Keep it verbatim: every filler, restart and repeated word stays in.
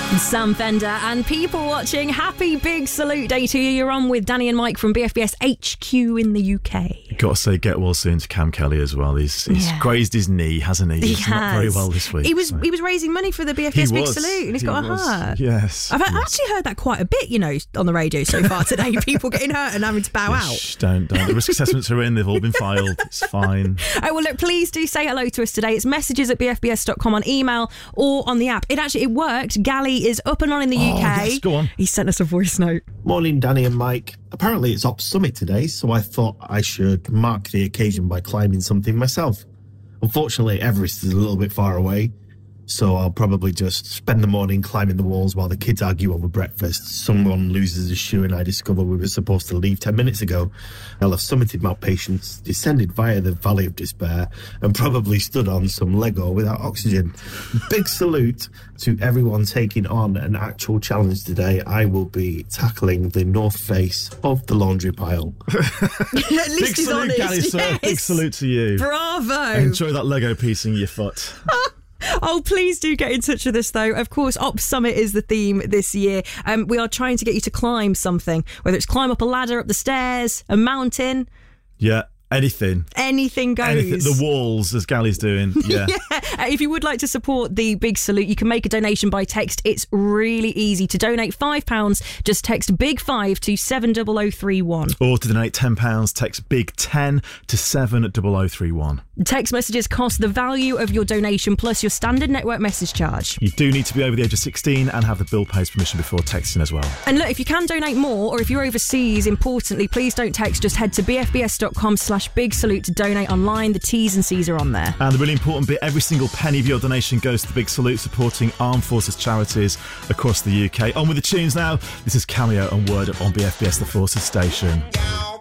Sam Fender and people watching, happy big salute day to you. You're on with Danny and Mike from B F B S H Q in the U K. Got to say, get well soon to Cam Kelly as well. He's, he's Yeah. grazed his knee, hasn't he? He He's not very has. well this week. He was so. he was raising money for the B F B He S Big was. Salute, and he's He got a was. heart. Yes. I've yes. actually heard that quite a bit, you know, on the radio so far today. People getting hurt and having to bow out. Shh, don't, don't. The risk assessments are in. They've all been filed. It's fine. Oh, well, look, please do say hello to us today. It's messages at b f b s dot com on email or on the app. It actually, it worked. Gally is up and on in the U K. Oh, yes, go on. He sent us a voice note. Morning, Danny and Mike. Apparently it's Ops Summit today, so I thought I should mark the occasion by climbing something myself. Unfortunately, Everest is a little bit far away, so I'll probably just spend the morning climbing the walls while the kids argue over breakfast. Someone loses a shoe and I discover we were supposed to leave ten minutes ago. I'll have summited Mount Patience, descended via the Valley of Despair, and probably stood on some Lego without oxygen. Big salute to everyone taking on an actual challenge today. I will be tackling the north face of the laundry pile. At least Big he's salute, honest. Gally, sir. Yes. Big salute to you. Bravo. Enjoy that Lego piece in your foot. Oh, please do get in touch with us, though. Of course, Ops Summit is the theme this year. Um, we are trying to get you to climb something, whether it's climb up a ladder, up the stairs, a mountain, Yeah, anything. anything goes. Anything. The walls, as Gally's doing. Yeah. Yeah. Uh, if you would like to support the Big Salute, you can make a donation by text. It's really easy. To donate five pounds, just text Big five to seven zero zero three one. Or to donate ten pounds, text Big ten to seven zero zero three one. Text messages cost the value of your donation plus your standard network message charge. You do need to be over the age of sixteen and have the bill pays permission before texting as well. And look, if you can donate more, or if you're overseas, importantly, please don't text. Just head to b f b s dot com slash big salute to donate online. The T's and C's are on there. And the really important bit, every single penny of your donation goes to the Big Salute, supporting armed forces charities across the U K. On with the tunes now. This is Cameo and Word Up on B F B S The Forces Station.